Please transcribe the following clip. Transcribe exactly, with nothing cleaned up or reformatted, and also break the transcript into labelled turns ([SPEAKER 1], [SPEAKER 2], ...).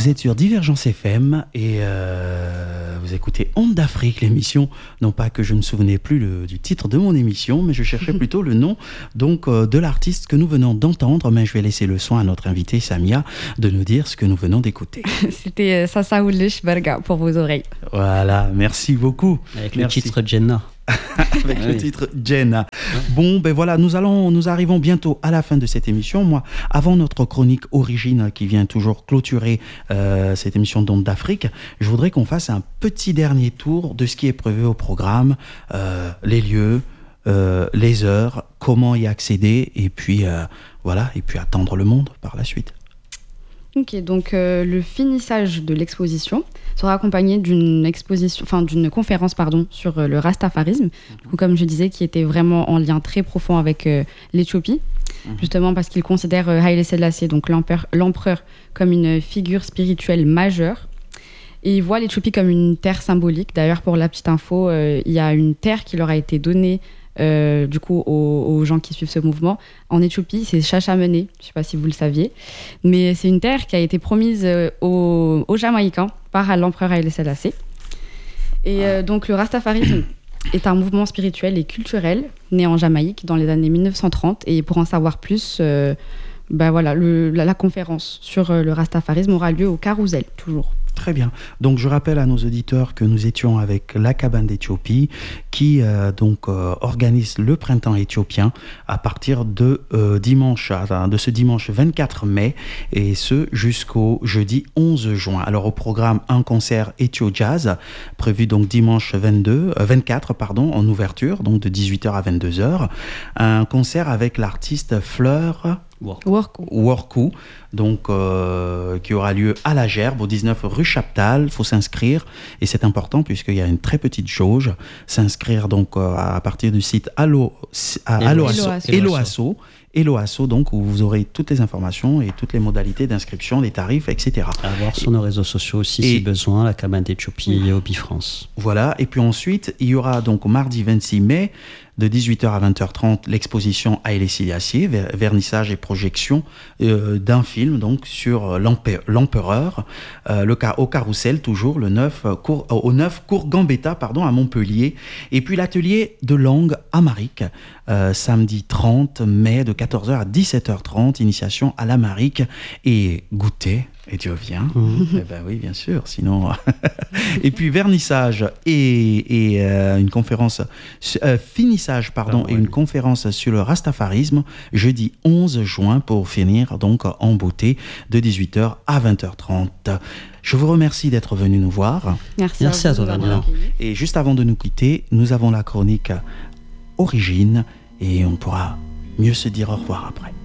[SPEAKER 1] Vous êtes sur Divergence F M et euh, vous écoutez Ondes d'Afrique, l'émission. Non pas que je ne me souvenais plus le, du titre de mon émission, mais je cherchais plutôt le nom donc euh, de l'artiste que nous venons d'entendre. Mais je vais laisser le soin à notre invitée Samia de nous dire ce que nous venons d'écouter.
[SPEAKER 2] C'était Sasa Oulish Berga pour vos oreilles.
[SPEAKER 1] Voilà, merci beaucoup.
[SPEAKER 3] Avec
[SPEAKER 1] merci.
[SPEAKER 3] le titre Jenna.
[SPEAKER 1] Avec
[SPEAKER 3] ah
[SPEAKER 1] le
[SPEAKER 3] oui.
[SPEAKER 1] titre Jenna. Bon, ben voilà, nous allons, nous arrivons bientôt à la fin de cette émission. Moi, avant notre chronique Origine qui vient toujours clôturer euh, cette émission d'Ondes d'Afrique, je voudrais qu'on fasse un petit dernier tour de ce qui est prévu au programme, euh, les lieux, euh, les heures, comment y accéder, et puis euh, voilà, et puis attendre le monde par la suite.
[SPEAKER 2] Ok, donc euh, le finissage de l'exposition sera accompagné d'une exposition, enfin d'une conférence pardon, sur euh, le rastafarisme, mm-hmm. ou, comme je disais, qui était vraiment en lien très profond avec euh, l'Éthiopie, mm-hmm. justement parce qu'il considère euh, Haïlé Sélassié, donc l'empereur, l'empereur, comme une figure spirituelle majeure. Et il voit l'Éthiopie comme une terre symbolique. D'ailleurs, pour la petite info, euh, il y a une terre qui leur a été donnée Euh, du coup aux, aux gens qui suivent ce mouvement en Éthiopie, c'est Chachamene, je ne sais pas si vous le saviez, mais c'est une terre qui a été promise euh, aux, aux Jamaïcains par l'empereur Haïlé Sélassié. Et euh, donc le rastafarisme est un mouvement spirituel et culturel né en Jamaïque dans les années mille neuf cent trente, et pour en savoir plus, euh, bah voilà, le, la, la conférence sur euh, le rastafarisme aura lieu au Carousel, toujours.
[SPEAKER 1] Très bien. Donc, je rappelle à nos auditeurs que nous étions avec la Cabane d'Éthiopie qui euh, donc euh, organise le printemps éthiopien à partir de euh, dimanche, de ce dimanche vingt-quatre mai et ce jusqu'au jeudi onze juin. Alors, au programme, un concert Ethio Jazz prévu donc dimanche vingt-deux, euh, vingt-quatre pardon, en ouverture, donc de dix-huit heures à vingt-deux heures. Un concert avec l'artiste Fleur
[SPEAKER 2] Workou.
[SPEAKER 1] Workou, donc euh, qui aura lieu à la Gerbe, au dix-neuf rue Chaptal. Il faut s'inscrire et c'est important puisqu'il y a une très petite jauge. S'inscrire donc euh, à partir du site Allo, à, Allo, Allo, Allo, Allo, Allo Asso, donc où vous aurez toutes les informations et toutes les modalités d'inscription, les tarifs, et cetera.
[SPEAKER 3] À voir sur nos réseaux sociaux aussi et, si besoin, la Cabane d'Éthiopie oui. et Hobby France.
[SPEAKER 1] Voilà, et puis ensuite, il y aura donc mardi vingt-six mai, de dix-huit heures à vingt heures trente, l'exposition Haïlé Sélassié, vernissage et projection euh, d'un film donc sur l'empereur, euh, le cas au Carrousel toujours le neuf cours, au neuf cours Gambetta pardon à Montpellier, et puis l'atelier de langue amharique euh, samedi trente mai de quatorze heures à dix-sept heures trente, initiation à l'amharique et goûter. Et tu reviens mmh. Eh ben oui, bien sûr, sinon... et puis vernissage et, et euh, une conférence... Euh, finissage, pardon, ah, ouais. et une conférence sur le rastafarisme, jeudi onze juin, pour finir donc en beauté, de dix-huit heures à vingt heures trente. Je vous remercie d'être venu nous voir.
[SPEAKER 2] Merci,
[SPEAKER 3] Merci à, à toi, Daniel.
[SPEAKER 1] Et juste avant de nous quitter, nous avons la chronique Origine, et on pourra mieux se dire au revoir après.